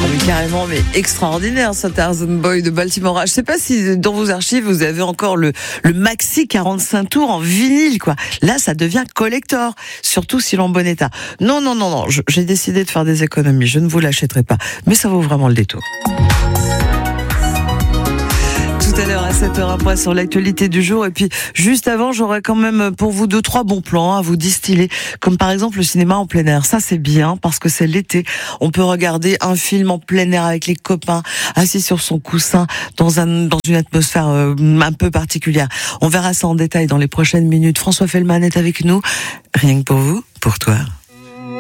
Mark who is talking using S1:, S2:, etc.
S1: Mais carrément, mais extraordinaire, ça, Tarzan Boy de Baltimore. Je sais pas si dans vos archives vous avez encore le maxi 45 tours en vinyle, quoi. Là, ça devient collector, surtout s'il est en bon état. Non, j'ai décidé de faire des économies. Je ne vous l'achèterai pas, mais ça vaut vraiment le détour. Tout à l'heure à 7h, un point sur l'actualité du jour. Et puis, juste avant, j'aurais quand même pour vous 2-3 bons plans à vous distiller. Comme par exemple le cinéma en plein air. Ça, c'est bien parce que c'est l'été. On peut regarder un film en plein air avec les copains, assis sur son coussin, dans une atmosphère un peu particulière. On verra ça en détail dans les prochaines minutes. François Fellman est avec nous. Rien que pour vous, pour toi.